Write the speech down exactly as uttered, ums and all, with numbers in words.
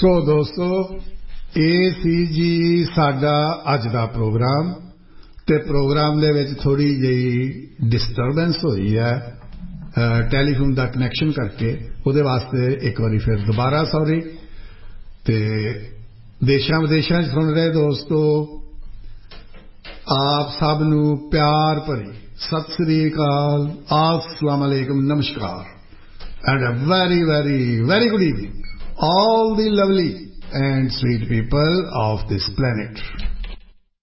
ਸੋ ਦੋਸਤੋ, ਇਹ ਸੀ ਜੀ ਸਾਡਾ ਅੱਜ ਦਾ ਪ੍ਰੋਗਰਾਮ ਤੇ ਪ੍ਰੋਗਰਾਮ ਦੇ ਵਿੱਚ ਥੋੜੀ ਜਿਹੀ ਡਿਸਟਰਬੈਂਸ ਹੋਈ ਹੈ ਟੈਲੀਫੋਨ ਦਾ ਕਨੈਕਸ਼ਨ ਕਰਕੇ। ਉਹਦੇ ਵਾਸਤੇ ਇੱਕ ਵਾਰੀ ਫਿਰ ਦੁਬਾਰਾ ਸੌਰੀ। ਤੇ ਦੇਸ਼ਾਂ ਵਿਦੇਸ਼ਾਂ 'ਚ ਸੁਣ ਰਹੇ ਦੋਸਤੋ, ਆਪ ਸਭ ਨੂੰ ਪਿਆਰ ਭਰੀ ਸਤਿ ਸ੍ਰੀ ਅਕਾਲ, अस्सलाम वालेकुम, नमस्कार and a very very very good evening all the lovely and sweet people of this planet.